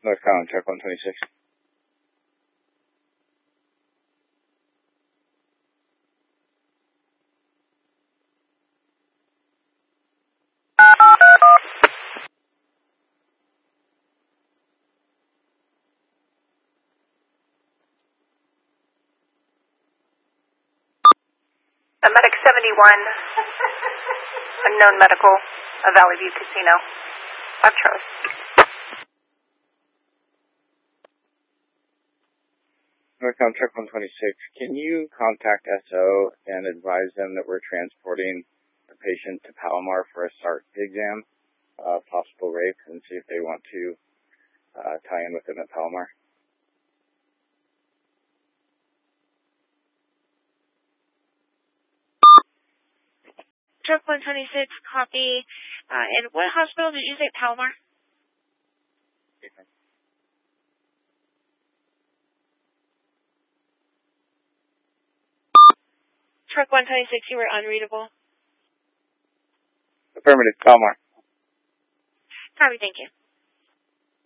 Northbound, truck 126. Medic 71, unknown medical, Valley View Casino. 5 Charlie. Northbound, truck 126. Can you contact SO and advise them that we're transporting the patient to Palomar for a SART exam, possible rape, and see if they want to tie in with them at Palomar? Truck 126, copy. And what hospital did you say? Palomar? Okay. Truck 126, you were unreadable. Affirmative, Palomar. Copy, thank you.